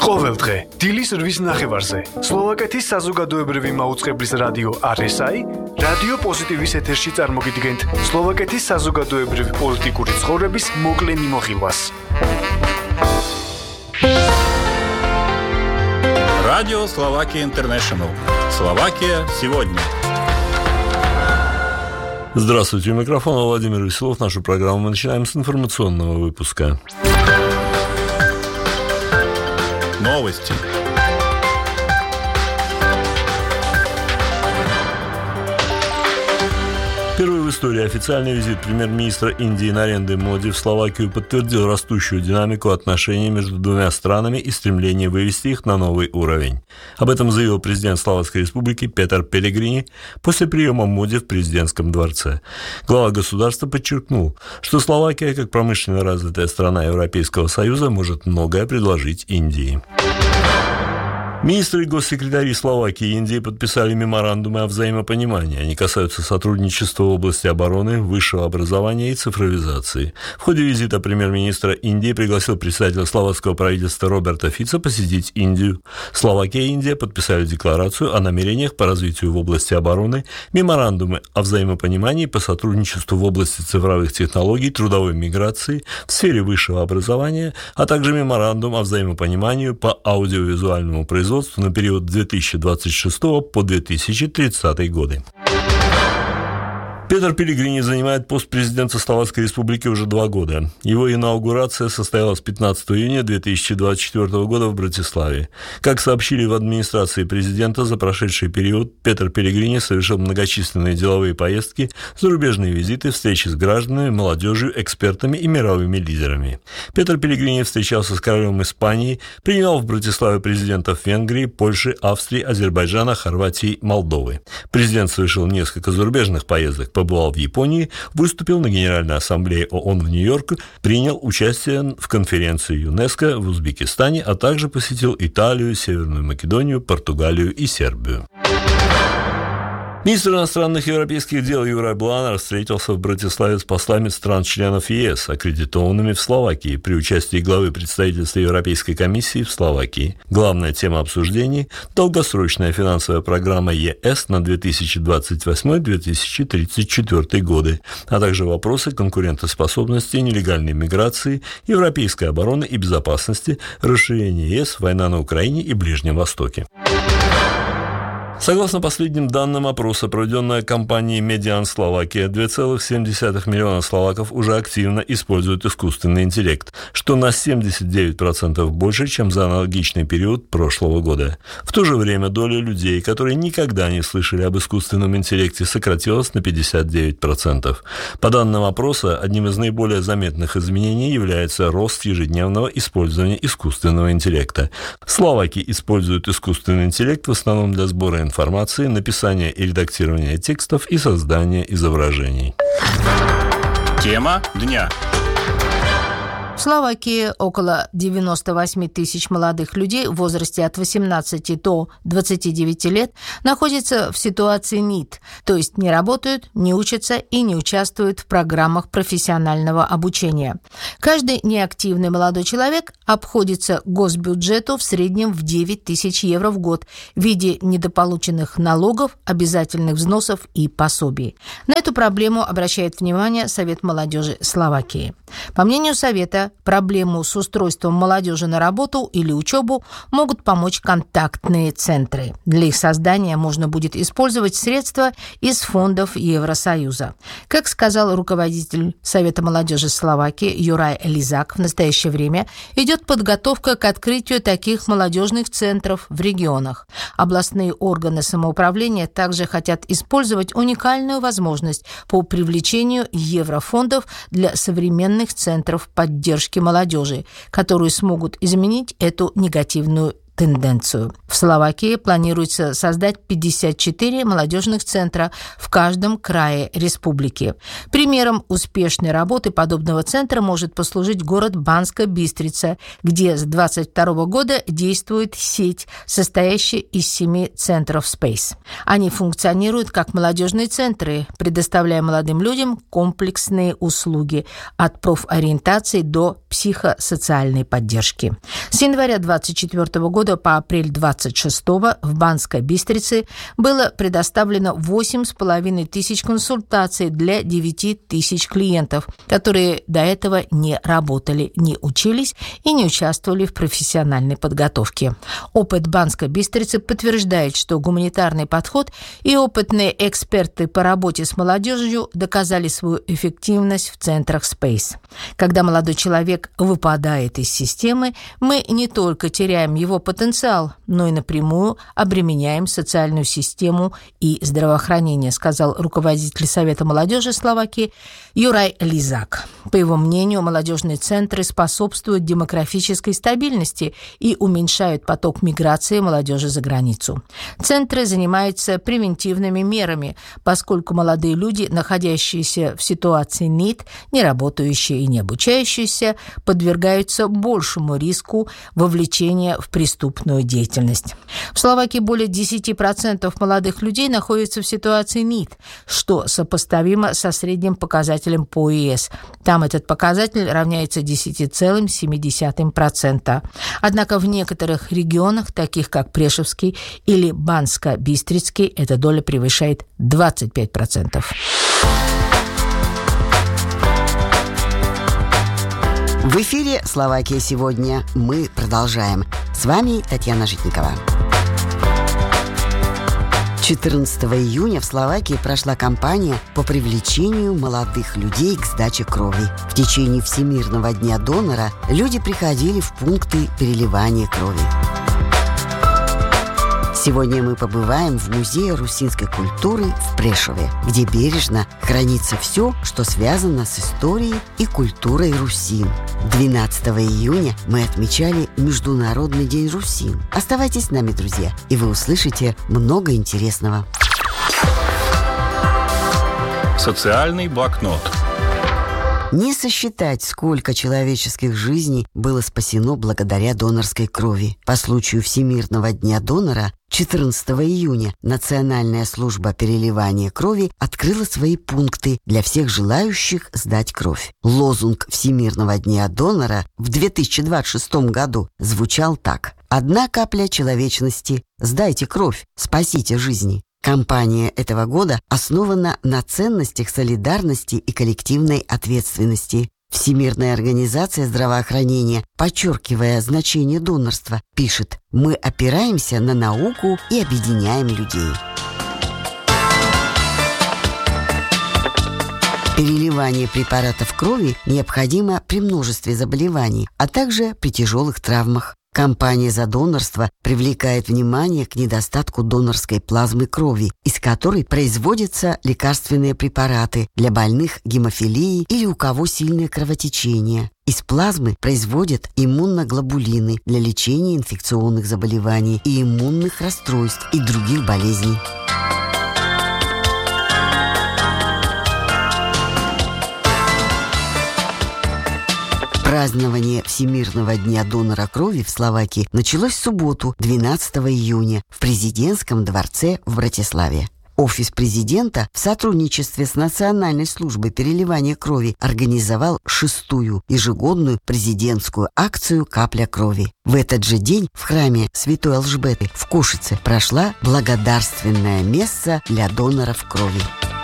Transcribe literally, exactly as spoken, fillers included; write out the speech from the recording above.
ყოველდღე დილის რვის ნახევარზე სლოვაკეთის საზოგადოებრივი მაუწყებლის რადიო არ ეს აი რადიო პოზიტივის ეთერში წარმოგიდგენთ სლოვაკეთის საზოგადოებრივი პოლიტიკური ცხოვრების მოკლე მიმოხილვას. Радио Словакия Интернешнл. Словакия сегодня. Здравствуйте, у микрофона Владимир Веселов. Нашу программу мы начинаем с информационного выпуска. Новости. Первый в истории официальный визит премьер-министра Индии Нарендры Моди в Словакию подтвердил растущую динамику отношений между двумя странами и стремление вывести их на новый уровень. Об этом заявил президент Словацкой Республики Петър Пелегрини после приема Моди в президентском дворце. Глава государства подчеркнул, что Словакия, как промышленно развитая страна Европейского Союза, может многое предложить Индии. Министры и госсекретари Словакии и Индии подписали меморандумы о взаимопонимании. Они касаются сотрудничества в области обороны, высшего образования и цифровизации. В ходе визита премьер-министра Индии пригласил председателя словацкого правительства Роберта Фица посетить Индию. Словакия и Индия подписали декларацию о намерениях по развитию в области обороны, меморандумы о взаимопонимании по сотрудничеству в области цифровых технологий, трудовой миграции, в сфере высшего образования, а также меморандум о взаимопонимании по аудиовизуальному производству на период две тысячи двадцать шестого по две тысячи тридцатый годы. Петър Пелегрини занимает пост президента Словацкой Республики уже два года. Его инаугурация состоялась пятнадцатого июня две тысячи двадцать четвёртого года в Братиславе. Как сообщили в администрации президента, за прошедший период Петър Пелегрини совершил многочисленные деловые поездки, зарубежные визиты, встречи с гражданами, молодежью, экспертами и мировыми лидерами. Петър Пелегрини встречался с королем Испании, принимал в Братиславе президентов Венгрии, Польши, Австрии, Азербайджана, Хорватии, Молдовы. Президент совершил несколько зарубежных поездок, побывал в Японии, выступил на Генеральной ассамблее ООН в Нью-Йорке, принял участие в конференции ЮНЕСКО в Узбекистане, а также посетил Италию, Северную Македонию, Португалию и Сербию. Министр иностранных европейских дел Юрай Бланер встретился в Братиславе с послами стран-членов ЕС, аккредитованными в Словакии, при участии главы представительства Европейской комиссии в Словакии. Главная тема обсуждений – долгосрочная финансовая программа ЕС на две тысячи двадцать восьмой — две тысячи тридцать четвёртый годы, а также вопросы конкурентоспособности, нелегальной миграции, европейской обороны и безопасности, расширения ЕС, война на Украине и Ближнем Востоке. Согласно последним данным опроса, проведенной компанией Median Slovakia, два целых семь десятых миллиона словаков уже активно используют искусственный интеллект, что на семьдесят девять процентов больше, чем за аналогичный период прошлого года. В то же время доля людей, которые никогда не слышали об искусственном интеллекте, сократилась на пятьдесят девять процентов. По данным опроса, одним из наиболее заметных изменений является рост ежедневного использования искусственного интеллекта. Словаки используют искусственный интеллект в основном для сбора информации, информации, написания и редактирования текстов и создания изображений. Тема дня. В Словакии около девяносто восемь тысяч молодых людей в возрасте от восемнадцати до двадцати девяти лет находятся в ситуации НИТ, то есть не работают, не учатся и не участвуют в программах профессионального обучения. Каждый неактивный молодой человек обходится госбюджету в среднем в девять тысяч евро в год в виде недополученных налогов, обязательных взносов и пособий. На эту проблему обращает внимание Совет молодежи Словакии. По мнению Совета, проблему с устройством молодежи на работу или учебу могут помочь контактные центры. Для их создания можно будет использовать средства из фондов Евросоюза. Как сказал руководитель Совета молодежи Словакии Юрай Лизак, в настоящее время идет подготовка к открытию таких молодежных центров в регионах. Областные органы самоуправления также хотят использовать уникальную возможность по привлечению еврофондов для современных центров поддержки молодежи, которые смогут изменить эту негативную тенденцию. В Словакии планируется создать пятьдесят четыре молодежных центра в каждом крае республики. Примером успешной работы подобного центра может послужить город Банска Бистрица, где с двадцать второго года действует сеть, состоящая из семи центров Space. Они функционируют как молодежные центры, предоставляя молодым людям комплексные услуги от профориентации до психосоциальной поддержки. С января двадцать четвёртого года по апрель двадцать шестого в Банской Бистрице было предоставлено восемь с половиной тысяч консультаций для девяти тысяч клиентов, которые до этого не работали, не учились и не участвовали в профессиональной подготовке. Опыт Банской Бистрицы подтверждает, что гуманитарный подход и опытные эксперты по работе с молодежью доказали свою эффективность в центрах Space. Когда молодой человек выпадает из системы, мы не только теряем его потенциал, но и напрямую обременяем социальную систему и здравоохранение, сказал руководитель Совета молодежи Словакии Юрай Лизак. По его мнению, молодежные центры способствуют демографической стабильности и уменьшают поток миграции молодежи за границу. Центры занимаются превентивными мерами, поскольку молодые люди, находящиеся в ситуации НИД, не работающие и не обучающиеся, подвергаются большему риску вовлечения в преступную деятельность. В Словакии более десять процентов молодых людей находятся в ситуации НИД, что сопоставимо со средним показателем по ЕС. Там этот показатель равняется десять целых семь десятых процента. Однако в некоторых регионах, таких как Прешевский или Банско-Бистрицкий, эта доля превышает двадцать пять процентов. В эфире «Словакия сегодня». Мы продолжаем. С вами Татьяна Житникова. четырнадцатого июня в Словакии прошла кампания по привлечению молодых людей к сдаче крови. В течение Всемирного дня донора люди приходили в пункты переливания крови. Сегодня мы побываем в Музее русинской культуры в Прешове, где бережно хранится все, что связано с историей и культурой русин. двенадцатого июня мы отмечали Международный день русин. Оставайтесь с нами, друзья, и вы услышите много интересного. Социальный блокнот. Не сосчитать, сколько человеческих жизней было спасено благодаря донорской крови. По случаю Всемирного дня донора четырнадцатого июня Национальная служба переливания крови открыла свои пункты для всех желающих сдать кровь. Лозунг Всемирного дня донора в две тысячи двадцать шестом году звучал так: «Одна капля человечности, сдайте кровь, спасите жизни». Кампания этого года основана на ценностях солидарности и коллективной ответственности. Всемирная организация здравоохранения, подчеркивая значение донорства, пишет: «Мы опираемся на науку и объединяем людей». Переливание препаратов крови необходимо при множестве заболеваний, а также при тяжелых травмах. Кампания за донорство привлекает внимание к недостатку донорской плазмы крови, из которой производятся лекарственные препараты для больных гемофилией или у кого сильное кровотечение. Из плазмы производят иммуноглобулины для лечения инфекционных заболеваний и иммунных расстройств и других болезней. Празднование Всемирного дня донора крови в Словакии началось в субботу, двенадцатого июня, в президентском дворце в Братиславе. Офис президента в сотрудничестве с Национальной службой переливания крови организовал шестую ежегодную президентскую акцию «Капля крови». В этот же день в храме Святой Алжбеты в Кошице прошла благодарственная месса для доноров крови.